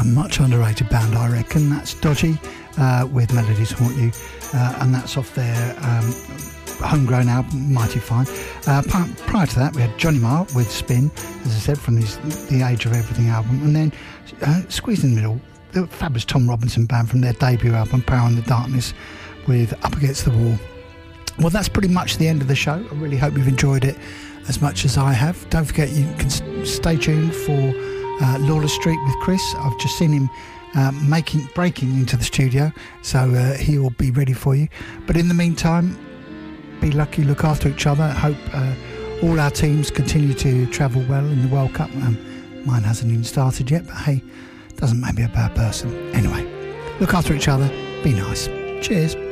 much underrated band, I reckon. That's Dodgy with Melodies Haunt You, and that's off their homegrown album, Mighty Fine. Prior to that, we had Johnny Marr with Spin, as I said, from the Age of Everything album, and then squeezed in the middle, the fabulous Tom Robinson Band from their debut album, Power in the Darkness, with Up Against the Wall. Well, that's pretty much the end of the show. I really hope you've enjoyed it as much as I have. Don't forget, you can stay tuned for Lawless Street with Chris. I've just seen him breaking into the studio, so he will be ready for you. But in the meantime, be lucky, look after each other. Hope all our teams continue to travel well in the World Cup. Mine hasn't even started yet, but hey, doesn't make me a bad person. Anyway, look after each other, be nice. Cheers.